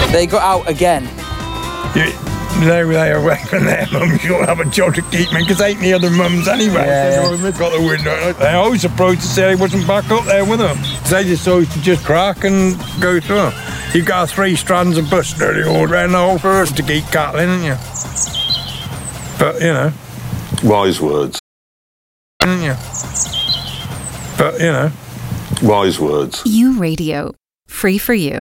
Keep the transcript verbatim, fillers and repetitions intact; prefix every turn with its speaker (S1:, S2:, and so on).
S1: They got out again.
S2: You, they they away from their mums. You'll have a job to keep me, because they ain't the other mums anyway.
S1: Yeah,
S2: so yeah. Got the window. They always approached to say they wasn't back up there with them. They just always to just crack and go through them. You've got three strands of bus dirty all round the whole forest to keep cattle in, haven't you? But, you know.
S3: Wise words.
S2: Haven't you? But, you know.
S3: Wise words.
S4: You Radio. Free for you.